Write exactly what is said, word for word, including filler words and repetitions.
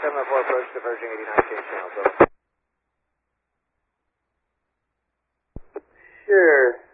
seven four approach diverging eighty-nine K channel, over. Sure.